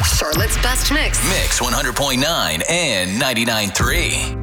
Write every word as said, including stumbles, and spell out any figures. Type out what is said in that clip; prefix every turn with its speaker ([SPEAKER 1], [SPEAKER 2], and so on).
[SPEAKER 1] Charlotte's Best Mix.
[SPEAKER 2] Mix one hundred point nine and ninety-nine point three.